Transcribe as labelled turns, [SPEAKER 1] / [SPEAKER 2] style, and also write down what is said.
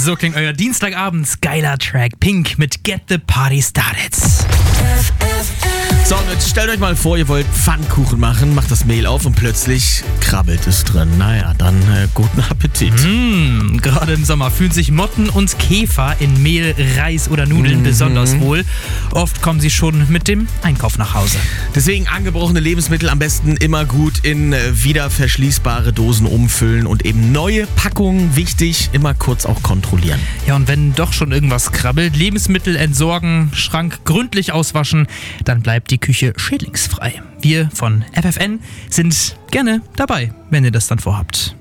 [SPEAKER 1] So klingt euer Dienstagabends geiler Track. Pink mit Get the Party Started.
[SPEAKER 2] So, und jetzt stellt euch mal vor, ihr wollt Pfannkuchen machen, macht das Mehl auf und plötzlich krabbelt es drin. Naja, dann guten Appetit.
[SPEAKER 1] Gerade im Sommer fühlen sich Motten und Käfer in Mehl, Reis oder Nudeln besonders wohl. Oft kommen sie schon mit dem Einkauf nach Hause.
[SPEAKER 2] Deswegen angebrochene Lebensmittel am besten immer gut in wieder verschließbare Dosen umfüllen und eben neue Packungen, wichtig, immer kurz auch kontrollieren.
[SPEAKER 1] Ja, und wenn doch schon irgendwas krabbelt, Lebensmittel entsorgen, Schrank gründlich auswaschen, dann bleibt die Küche schädlingsfrei. Wir von FFN sind gerne dabei, wenn ihr das dann vorhabt.